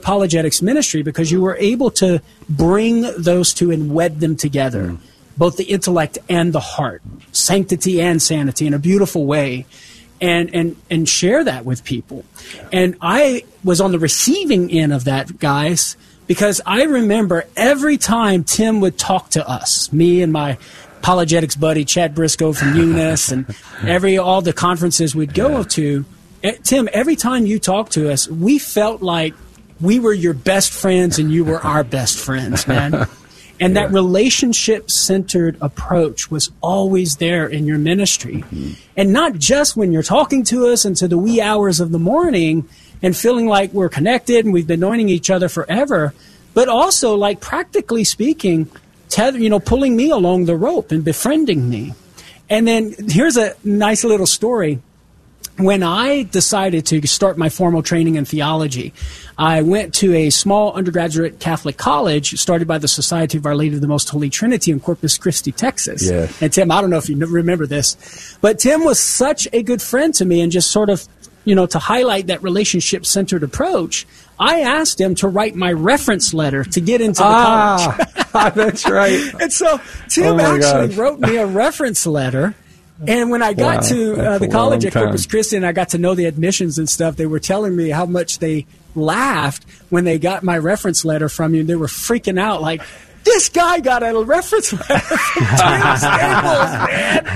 apologetics ministry because you were able to bring those two and wed them together, both the intellect and the heart, sanctity and sanity, in a beautiful way, and share that with people. And I was on the receiving end of that, guys, because I remember every time Tim would talk to us, me and my apologetics buddy Chad Briscoe from Eunice, and all the conferences we'd go to, Tim, every time you talked to us, we felt like we were your best friends and you were our best friends, man. And that relationship-centered approach was always there in your ministry. And not just when you're talking to us into the wee hours of the morning and feeling like we're connected and we've been knowing each other forever, but also, like, practically speaking, pulling me along the rope and befriending me. And then here's a nice little story. When I decided to start my formal training in theology, I went to a small undergraduate Catholic college started by the Society of Our Lady of the Most Holy Trinity in Corpus Christi, Texas. Yes. And Tim, I don't know if you remember this, but Tim was such a good friend to me, and just sort of, to highlight that relationship-centered approach, I asked him to write my reference letter to get into the college. That's right. And so Tim actually wrote me a reference letter. And when I got to the college at Corpus Christi and I got to know the admissions and stuff, they were telling me how much they laughed when they got my reference letter from you. They were freaking out like, this guy got a reference letter from Tim Staples, man.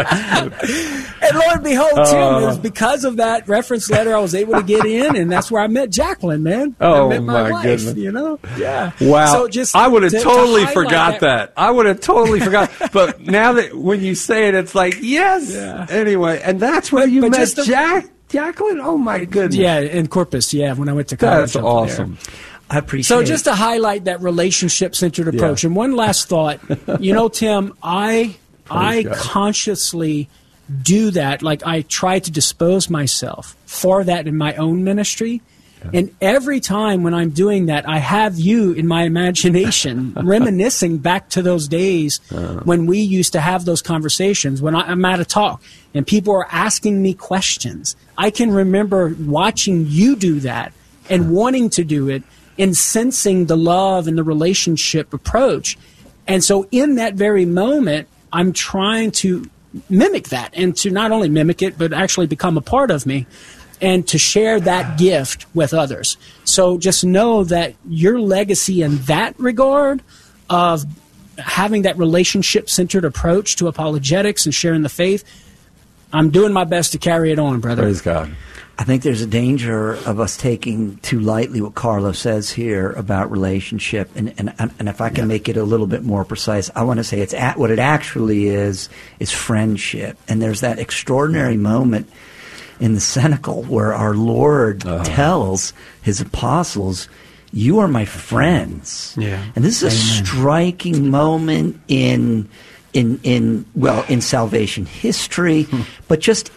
And lo and behold, Tim, it was because of that reference letter I was able to get in, and that's where I met Jacqueline, man. I met my wife, goodness. Yeah. Wow. So I would have totally forgot that. I would have totally forgot. But now that when you say it, it's like, yes. Yeah. Anyway, and that's where you met Jacqueline? Oh, my goodness. Yeah, in Corpus, when I went to college. That's awesome. There. I appreciate it. So just to highlight that relationship-centered approach. And one last thought. Tim, I consciously do that. Like, I try to dispose myself for that in my own ministry. Yeah. And every time when I'm doing that, I have you in my imagination reminiscing back to those days when we used to have those conversations, when I'm at a talk and people are asking me questions. I can remember watching you do that and wanting to do it, and sensing the love and the relationship approach. And so in that very moment, I'm trying to mimic that, and to not only mimic it, but actually become a part of me, and to share that gift with others. So just know that your legacy in that regard of having that relationship-centered approach to apologetics and sharing the faith, I'm doing my best to carry it on, brother. Praise God. I think there's a danger of us taking too lightly what Carlos says here about relationship, and if I can make it a little bit more precise, I want to say what it actually is friendship. And there's that extraordinary moment in the Cenacle where our Lord tells his apostles, "You are my friends." Yeah. And this is a striking moment in salvation history, but just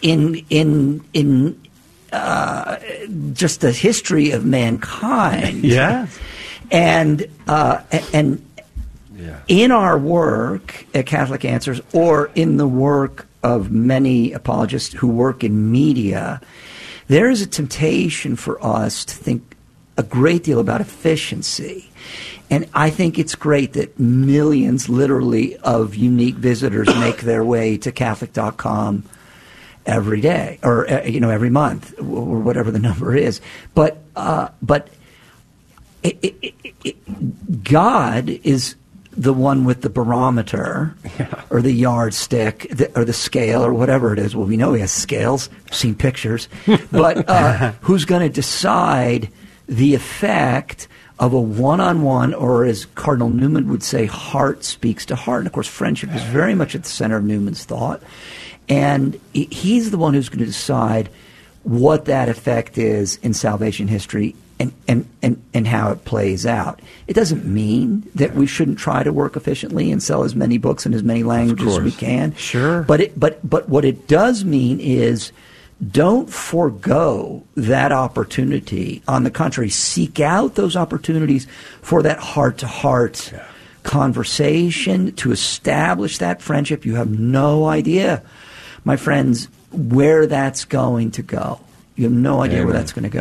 in just the history of mankind. Yeah. And in our work at Catholic Answers, or in the work of many apologists who work in media, there is a temptation for us to think a great deal about efficiency. And I think it's great that millions, literally, of unique visitors make their way to Catholic.com every day, or every month, or whatever the number is. But God is the one with the barometer, or the yardstick, or the scale, or whatever it is. Well, we know he has scales. I've seen pictures. But who's going to decide the effect of a one-on-one, or as Cardinal Newman would say, heart speaks to heart? And, of course, friendship is very much at the center of Newman's thought. And he's the one who's going to decide what that effect is in salvation history and how it plays out. It doesn't mean that we shouldn't try to work efficiently and sell as many books in as many languages as we can. Sure. But what it does mean is don't forego that opportunity. On the contrary, seek out those opportunities for that heart-to-heart conversation to establish that friendship. You have no idea, my friends, where that's going to go. You have no idea where that's going to go.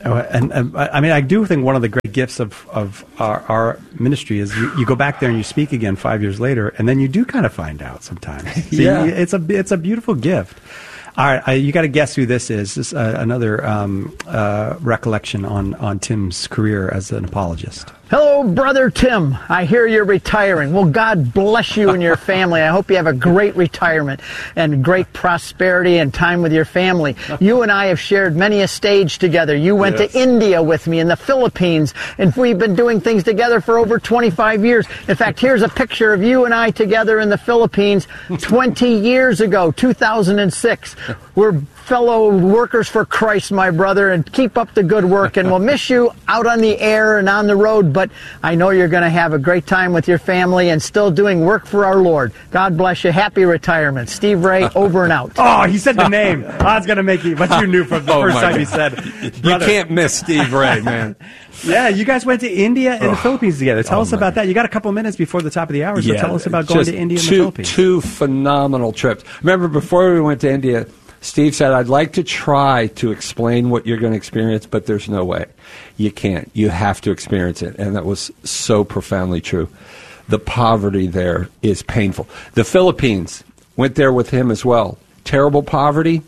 And I mean, I do think one of the great gifts of our ministry is you go back there and you speak again 5 years later, and then you do kind of find out sometimes. So it's a beautiful gift. All right, you got to guess who this is. This is another recollection on Tim's career as an apologist. Hello, Brother Tim. I hear you're retiring. Well, God bless you and your family. I hope you have a great retirement and great prosperity and time with your family. You and I have shared many a stage together. You went to India with me and the Philippines, and we've been doing things together for over 25 years. In fact, here's a picture of you and I together in the Philippines 20 years ago, 2006. We're fellow workers for Christ, my brother, and keep up the good work, and we'll miss you out on the air and on the road, but I know you're going to have a great time with your family and still doing work for our Lord. God bless you. Happy retirement. Steve Ray, over and out. Oh, he said the name. I was going to make you, but you knew from the first time he said it. You can't miss Steve Ray, man. Yeah, you guys went to India and the Philippines together. Tell us about that. You got a couple minutes before the top of the hour, so tell us about going to India and the Philippines. Two phenomenal trips. Remember, before we went to India, Steve said, I'd like to try to explain what you're going to experience, but there's no way. You can't. You have to experience it. And that was so profoundly true. The poverty there is painful. The Philippines, went there with him as well. Terrible poverty,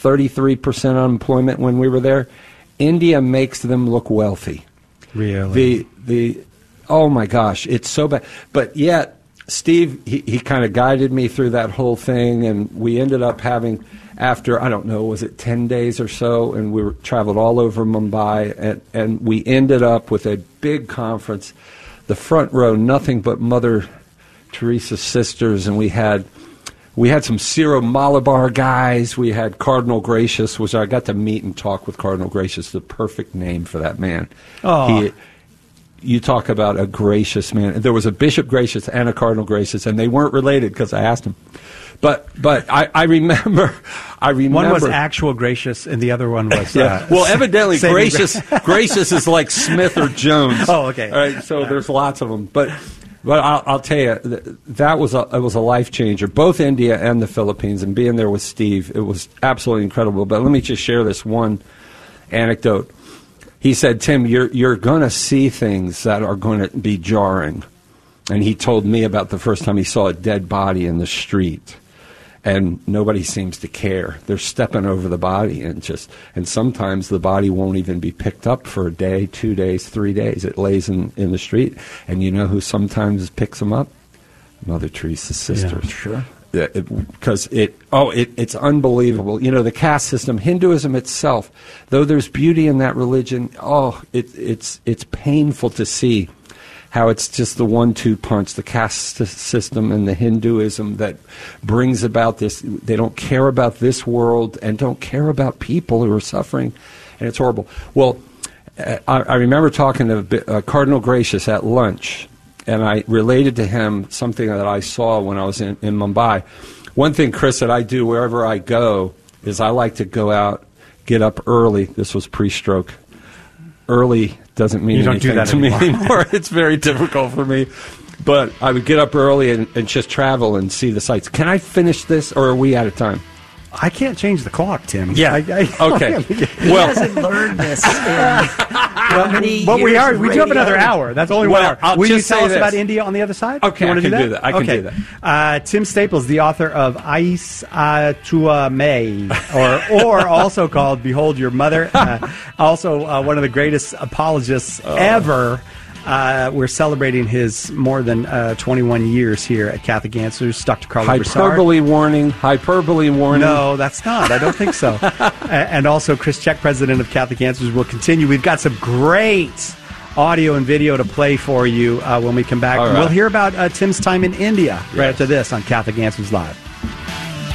33% unemployment when we were there. India makes them look wealthy. Really? Oh my gosh, it's so bad. But yet, Steve, he kind of guided me through that whole thing, and we ended up having, after, I don't know, was it 10 days or so, and we traveled all over Mumbai, and we ended up with a big conference, the front row, nothing but Mother Teresa's sisters, and we had some Syro Malabar guys. We had Cardinal Gracious, which I got to meet and talk with Cardinal Gracious, the perfect name for that man. Oh. You talk about a gracious man. There was a Bishop Gracious and a Cardinal Gracious, and they weren't related because I asked him. But I remember. One was actual Gracious, and the other one was. Well, evidently, Gracious is like Smith or Jones. Oh, okay. All right, so there's lots of them, but I'll tell you, it was a life changer. Both India and the Philippines, and being there with Steve, it was absolutely incredible. But let me just share this one anecdote. He said, Tim, you're going to see things that are going to be jarring. And he told me about the first time he saw a dead body in the street. And nobody seems to care. They're stepping over the body, and sometimes the body won't even be picked up for a day, 2 days, 3 days. It lays in the street. And you know who sometimes picks them up? Mother Teresa's sisters. Yeah, sure. Because it's unbelievable. You know, the caste system, Hinduism itself, though there's beauty in that religion, it's painful to see how it's just the 1-2 punch, the caste system and the Hinduism that brings about this. They don't care about this world and don't care about people who are suffering, and it's horrible. Well, I remember talking to Cardinal Gracious at lunch, and I related to him something that I saw when I was in Mumbai. One thing, Chris, that I do wherever I go is I like to go out, get up early. This was pre-stroke. Early doesn't mean anything to me anymore. It's very difficult for me. But I would get up early and just travel and see the sights. Can I finish this, or are we out of time? I can't change the clock, Tim. Yeah. Okay. He hasn't learned this in but we do have another hour. That's only 1 hour. Will you tell us about India on the other side? Okay, I can do that. I can do that. Tim Staples, the author of Ais Tua May, or also called Behold Your Mother. Also one of the greatest apologists ever. We're celebrating his more than 21 years here at Catholic Answers. Dr. Carlo Hyperbole warning. No, that's not. I don't think so. And also, Chris Check, president of Catholic Answers, will continue. We've got some great audio and video to play for you when we come back. Right. We'll hear about Tim's time in India right after this on Catholic Answers Live.